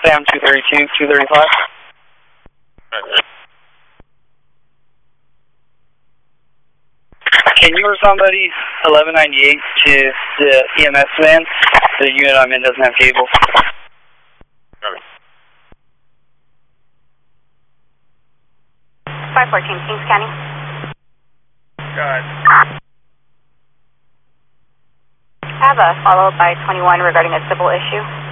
Sam 232, 235. Can you or somebody 1198 to the EMS van? The unit I'm in doesn't have cable. 514, Kings County. Got it. I have a follow-up by 21 regarding a civil issue.